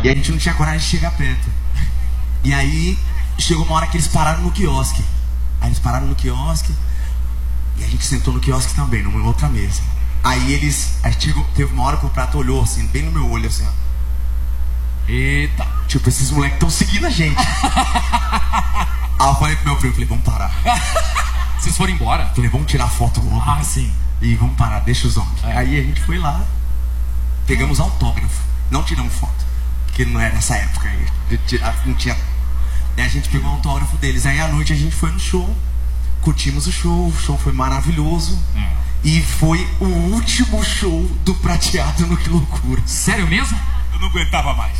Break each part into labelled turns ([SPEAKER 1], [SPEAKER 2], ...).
[SPEAKER 1] E a gente não tinha coragem de chegar perto. E aí chegou uma hora que eles pararam no quiosque. Aí eles pararam no quiosque e a gente sentou no quiosque também, numa outra mesa. Aí teve uma hora que o Prata olhou assim, bem no meu olho assim, ó.
[SPEAKER 2] Eita.
[SPEAKER 1] Tipo, esses moleques estão seguindo a gente. Aí eu falei pro meu primo, vamos parar.
[SPEAKER 2] Vocês foram embora?
[SPEAKER 1] Falei, vamos tirar foto logo.
[SPEAKER 2] Ah, sim.
[SPEAKER 1] E vamos parar, deixa os homens. Aí a gente foi lá, pegamos autógrafo. Não tiramos foto, porque não era nessa época aí. Não tinha. Aí a gente pegou o autógrafo deles. Aí à noite a gente foi no show, curtimos o show foi maravilhoso. E foi o último show do Prateado no Que Loucura.
[SPEAKER 2] Sério mesmo?
[SPEAKER 3] Eu não aguentava mais.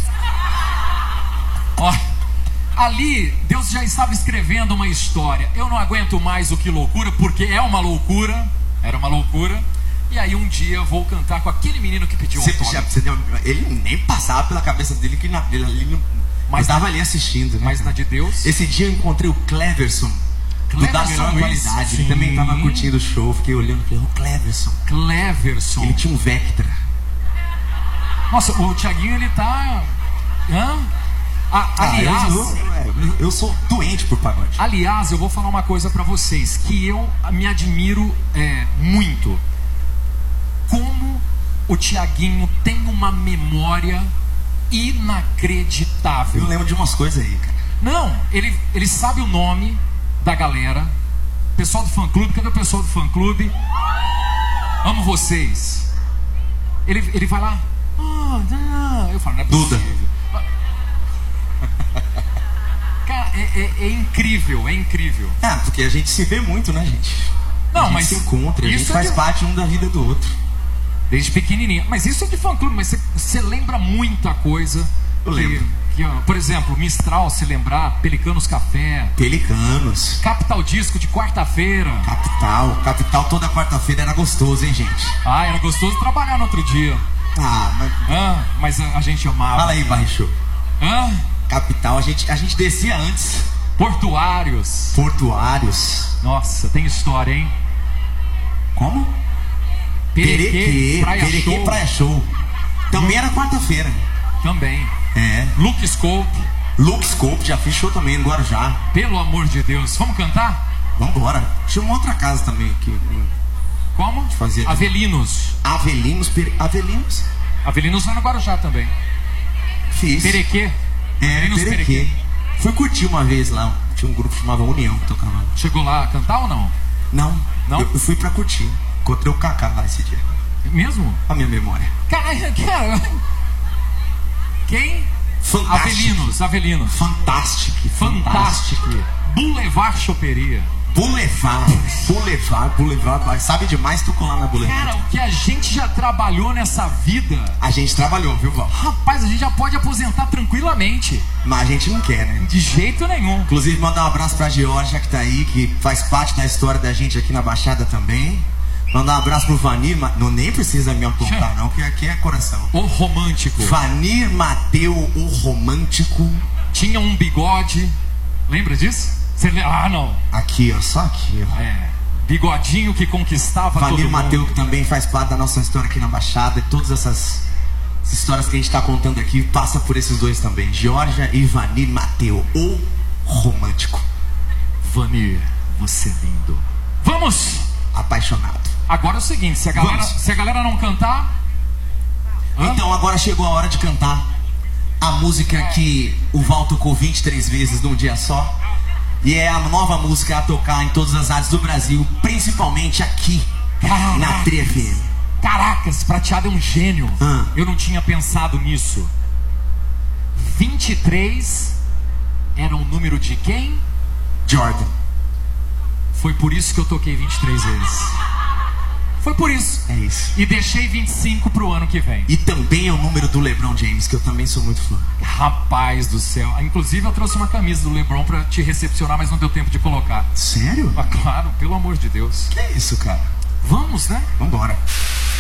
[SPEAKER 2] Ó, ali Deus já estava escrevendo uma história. Eu não aguento mais o Que Loucura, porque é uma loucura. Era uma loucura. E aí um dia eu vou cantar com aquele menino que pediu um autógrafo.
[SPEAKER 1] Ele nem passava pela cabeça dele que ele ali não. Mas estava ali assistindo, né?
[SPEAKER 2] Mas na de Deus.
[SPEAKER 1] Esse dia eu encontrei o Cleverson da melhor qualidade.
[SPEAKER 2] Sim.
[SPEAKER 1] Ele também estava curtindo o show. Fiquei olhando e falei,
[SPEAKER 2] Cleverson.
[SPEAKER 1] Ele tinha um Vectra.
[SPEAKER 2] Nossa, o Thiaguinho, ele tá... Aliás...
[SPEAKER 1] Eu sou doente por pagode.
[SPEAKER 2] Aliás, eu vou falar uma coisa pra vocês, que eu me admiro muito. Como o Thiaguinho tem uma memória inacreditável.
[SPEAKER 1] Eu lembro de umas coisas aí, cara.
[SPEAKER 2] Não, ele sabe o nome da galera. Pessoal do fã-clube, cadê o pessoal do fã-clube? Amo vocês. Ele vai lá. Eu falo, não é possível.
[SPEAKER 1] Duda.
[SPEAKER 2] Cara, é incrível, é incrível.
[SPEAKER 1] Porque a gente se vê muito, né, gente?
[SPEAKER 2] Não,
[SPEAKER 1] a gente
[SPEAKER 2] mas
[SPEAKER 1] se encontra, a gente
[SPEAKER 2] isso
[SPEAKER 1] faz parte um da vida do outro.
[SPEAKER 2] Desde pequenininho. Mas isso é de fã-clube, mas você lembra muita coisa.
[SPEAKER 1] Eu lembro.
[SPEAKER 2] Por exemplo, Mistral, se lembrar, Pelicanos Café.
[SPEAKER 1] Pelicanos.
[SPEAKER 2] Capital Disco de quarta-feira.
[SPEAKER 1] Capital toda quarta-feira era gostoso, hein, gente?
[SPEAKER 2] Era gostoso trabalhar no outro dia. Mas a gente amava.
[SPEAKER 1] Fala aí, Barrichou. Capital, a gente descia antes.
[SPEAKER 2] Portuários.
[SPEAKER 1] Nossa,
[SPEAKER 2] tem história, hein?
[SPEAKER 1] Como? Perequê, Praia Show. Também era quarta-feira.
[SPEAKER 2] Também. Luke Scope, já fiz show também no Guarujá. Pelo amor de Deus, vamos cantar?
[SPEAKER 1] Vambora. Tinha uma outra casa também aqui.
[SPEAKER 2] Como?
[SPEAKER 1] Fazia
[SPEAKER 2] Avelinos. Avelinos vai no Guarujá também.
[SPEAKER 1] Fiz.
[SPEAKER 2] Perequê.
[SPEAKER 1] Perequê. Fui curtir uma vez lá. Tinha um grupo que chamava União que tocava lá.
[SPEAKER 2] Chegou lá a cantar ou não?
[SPEAKER 1] Não.
[SPEAKER 2] Não?
[SPEAKER 1] Eu fui pra curtir. Encontrei o Kaká lá esse dia.
[SPEAKER 2] Mesmo?
[SPEAKER 1] A minha memória.
[SPEAKER 2] Cara. Quem? Avelinos.
[SPEAKER 1] Fantástico.
[SPEAKER 2] Boulevard Choperia.
[SPEAKER 1] Boulevard. Sabe demais tu colar na Boulevard.
[SPEAKER 2] Cara, o que a gente já trabalhou nessa vida.
[SPEAKER 1] A gente trabalhou, viu, Val?
[SPEAKER 2] Rapaz, a gente já pode aposentar tranquilamente.
[SPEAKER 1] Mas a gente não quer, né?
[SPEAKER 2] De jeito nenhum.
[SPEAKER 1] Inclusive, mandar um abraço pra Georgia que tá aí, que faz parte da história da gente aqui na Baixada também. Mandar um abraço pro Vanir, não nem precisa me apontar não, porque aqui é coração.
[SPEAKER 2] O romântico.
[SPEAKER 1] Vanir Mateu, o romântico.
[SPEAKER 2] Tinha um bigode. Lembra disso? Não.
[SPEAKER 1] Aqui, ó, só aqui, ó.
[SPEAKER 2] Bigodinho que conquistava
[SPEAKER 1] Vanir
[SPEAKER 2] todo mundo.
[SPEAKER 1] Mateu, que também faz parte da nossa história aqui na Baixada. E todas essas histórias que a gente tá contando aqui passa por esses dois também. Georgia e Vanir Mateu, o romântico.
[SPEAKER 2] Vanir, você é lindo. Vamos!
[SPEAKER 1] Apaixonado.
[SPEAKER 2] Agora é o seguinte, se a galera não cantar...
[SPEAKER 1] Então agora chegou a hora de cantar a música que o Val tocou 23 vezes num dia só. E é a nova música a tocar em todas as áreas do Brasil, principalmente aqui, na TV.
[SPEAKER 2] Caracas, Prateado é um gênio. Eu não tinha pensado nisso. 23 era o número de quem?
[SPEAKER 1] Jordan.
[SPEAKER 2] Foi por isso que eu toquei 23 vezes. Foi por isso.
[SPEAKER 1] É isso.
[SPEAKER 2] E deixei 25 pro ano que vem.
[SPEAKER 1] E também é o número do LeBron James, que eu também sou muito fã.
[SPEAKER 2] Rapaz do céu. Inclusive eu trouxe uma camisa do LeBron pra te recepcionar, mas não deu tempo de colocar.
[SPEAKER 1] Sério?
[SPEAKER 2] Claro, pelo amor de Deus.
[SPEAKER 1] Que é isso, cara?
[SPEAKER 2] Vamos, né?
[SPEAKER 1] Vambora.